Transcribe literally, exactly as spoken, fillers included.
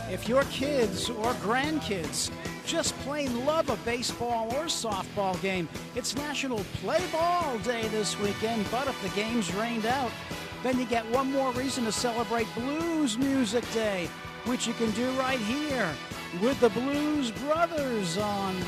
If your kids or grandkids just plain love a baseball or softball game, it's National Play Ball Day this weekend. But if the game's rained out, then you get one more reason to celebrate Blues Music Day, which you can do right here with the Blues Brothers on